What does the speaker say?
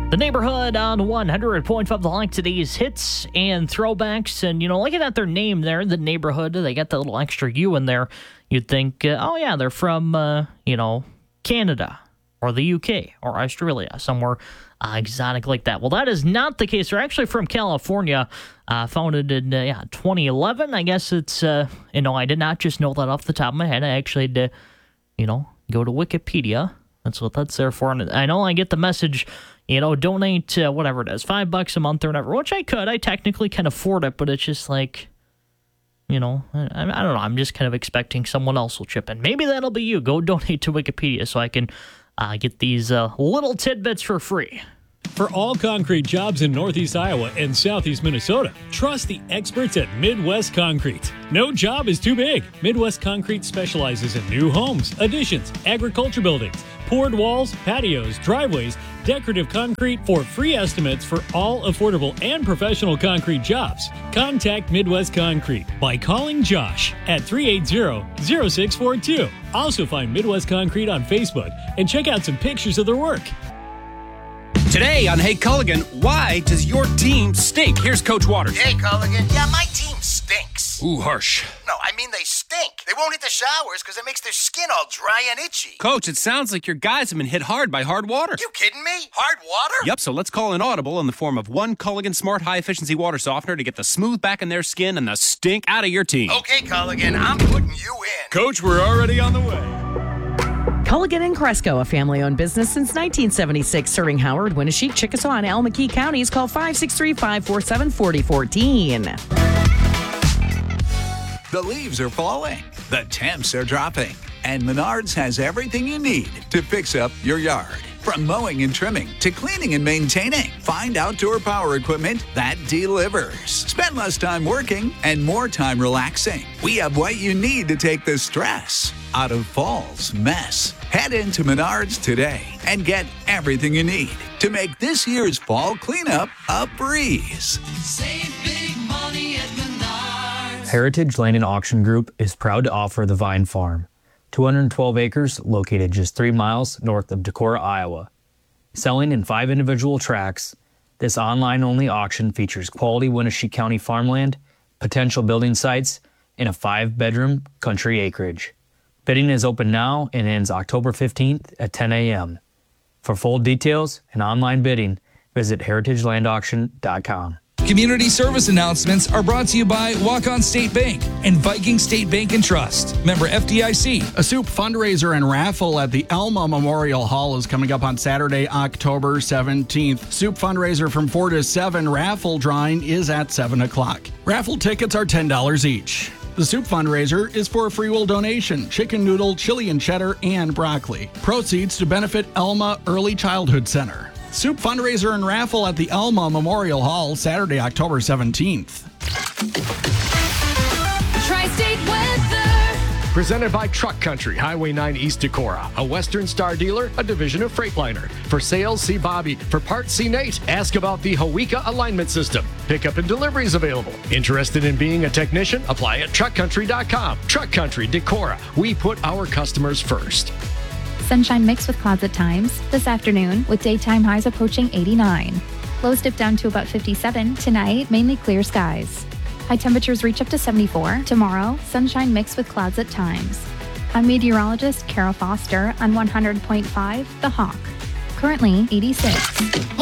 The Neighborhood on 100.5 The Line, today's hits and throwbacks. And, looking at their name there, The Neighborhood, they got the little extra U in there. You'd think, they're from, Canada or the UK or Australia, somewhere exotic like that. Well, that is not the case. They're actually from California, founded in 2011. I guess it's, I did not just know that off the top of my head. I actually had to, go to Wikipedia. That's what that's there for. And I know I get the message, donate whatever it is, $5 a month or whatever, which I could. I technically can afford it, but it's just like, I don't know. I'm just kind of expecting someone else will chip in. Maybe that'll be you. Go donate to Wikipedia so I can get these little tidbits for free. For all concrete jobs in Northeast Iowa and Southeast Minnesota, trust the experts at Midwest Concrete. No job is too big. Midwest Concrete specializes in new homes, additions, agriculture buildings, poured walls, patios, driveways, decorative concrete. For free estimates for all affordable and professional concrete jobs, contact Midwest Concrete by calling Josh at 380-0642. Also find Midwest Concrete on Facebook and check out some pictures of their work. Today on Hey Culligan, why does your team stink? Here's Coach Waters. Hey Culligan, my team stinks. Ooh, harsh. No, I mean they stink. They won't hit the showers because it makes their skin all dry and itchy. Coach, it sounds like your guys have been hit hard by hard water. You kidding me? Hard water? Yep, so let's call an audible in the form of one Culligan Smart High-Efficiency Water Softener to get the smooth back in their skin and the stink out of your team. Okay, Culligan, I'm putting you in. Coach, we're already on the way. Culligan and Cresco, a family-owned business since 1976, serving Howard, Winneshiek, Chickasaw, and Almaquee counties. Call 563-547-4014. The leaves are falling. The temps are dropping. And Menards has everything you need to fix up your yard. From mowing and trimming to cleaning and maintaining, find outdoor power equipment that delivers. Spend less time working and more time relaxing. We have what you need to take the stress out of fall's mess. Head into Menards today and get everything you need to make this year's fall cleanup a breeze. Save big money at Menards. Heritage Land and Auction Group is proud to offer the Vine Farm, 212 acres located just 3 miles north of Decorah, Iowa. Selling in 5 individual tracts, this online-only auction features quality Winneshiek County farmland, potential building sites, and a 5-bedroom country acreage. Bidding is open now and ends October 15th at 10 a.m. For full details and online bidding, visit heritagelandauction.com. Community service announcements are brought to you by Walk-On State Bank and Viking State Bank and Trust. Member FDIC. A soup fundraiser and raffle at the Elma Memorial Hall is coming up on Saturday, October 17th. Soup fundraiser from 4 to 7. Raffle drawing is at 7 o'clock. Raffle tickets are $10 each. The soup fundraiser is for a free will donation, chicken noodle, chili and cheddar, and broccoli. Proceeds to benefit Elma Early Childhood Center. Soup fundraiser and raffle at the Elma Memorial Hall, Saturday, October 17th. Tri-State weather. Presented by Truck Country, Highway 9 East Decorah, a Western Star dealer, a division of Freightliner. For sales, see Bobby. For parts, see Nate. Ask about the Hawika alignment system. Pickup and deliveries available. Interested in being a technician? Apply at truckcountry.com. Truck Country, Decorah. We put our customers first. Sunshine mixed with clouds at times this afternoon, with daytime highs approaching 89. Lows dip down to about 57. Tonight, mainly clear skies. High temperatures reach up to 74. Tomorrow, sunshine mixed with clouds at times. I'm meteorologist Kara Foster on 100.5 The Hawk. Currently 86.